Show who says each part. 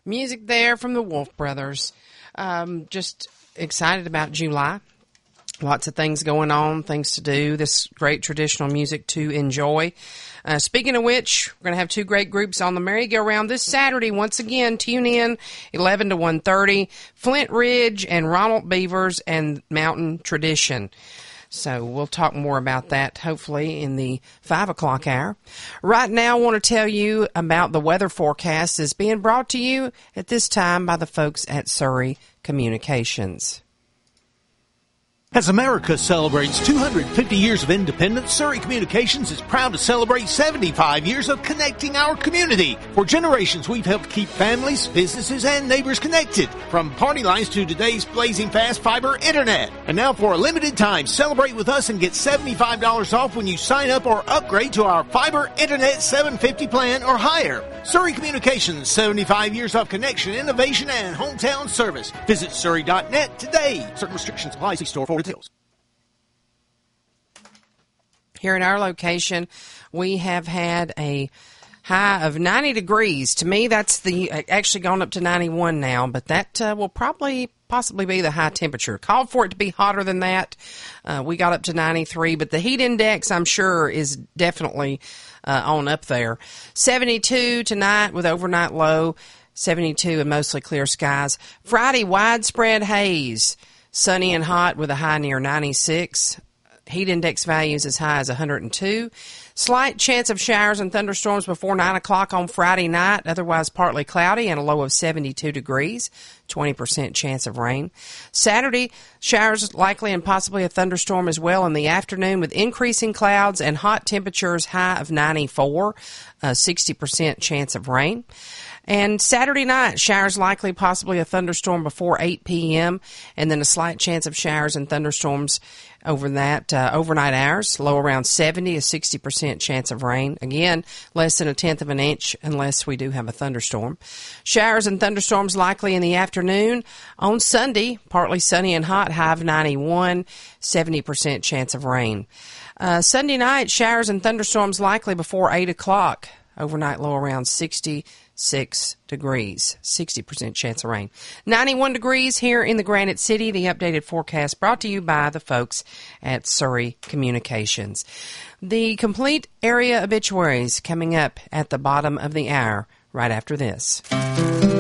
Speaker 1: Music there from the Wolf Brothers. Just excited about July. Lots of things going on, things to do, this great traditional music to enjoy. Speaking of which, we're going to have two great groups on the merry-go-round this Saturday. Once again, tune in 11 to 1:30, Flint Ridge and Ronald Beavers and Mountain Tradition. So we'll talk more about that, hopefully, in the 5 o'clock hour. Right now, I want to tell you about the weather forecast that's being brought to you at this time by the folks at Surrey Communications.
Speaker 2: As America celebrates 250 years of independence, Surrey Communications is proud to celebrate 75 years of connecting our community. For generations, we've helped keep families, businesses, and neighbors connected. From party lines to today's blazing fast fiber internet. And now for a limited time, celebrate with us and get $75 off when you sign up or upgrade to our fiber internet 750 plan or higher. Surrey Communications, 75 years of connection, innovation, and hometown service. Visit surrey.net today. Certain restrictions apply. See store for details.
Speaker 1: Here in our location, we have had a high of 90 degrees. To me, that's actually gone up to 91 now, but that will possibly be the high temperature. Called for it to be hotter than that. We got up to 93, but the heat index, I'm sure, is definitely on up there. 72 tonight with overnight low, 72 and mostly clear skies. Friday, widespread haze, sunny and hot with a high near 96. Heat index values as high as 102. Slight chance of showers and thunderstorms before 9 o'clock on Friday night, otherwise partly cloudy and a low of 72 degrees, 20% chance of rain. Saturday, showers likely and possibly a thunderstorm as well in the afternoon with increasing clouds and hot temperatures, high of 94, 60% chance of rain. And Saturday night, showers likely, possibly a thunderstorm before 8 p.m., and then a slight chance of showers and thunderstorms over that overnight hours, low around 70, a 60% chance of rain. Again, less than 1/10 of an inch unless we do have a thunderstorm. Showers and thunderstorms likely in the afternoon. On Sunday, partly sunny and hot, high of 91, 70% chance of rain. Sunday night, showers and thunderstorms likely before 8 o'clock. Overnight low around 66 degrees, 60% chance of rain. 91 degrees here in the Granite City. The updated forecast brought to you by the folks at Surrey Communications. The complete area obituaries coming up at the bottom of the hour right after this.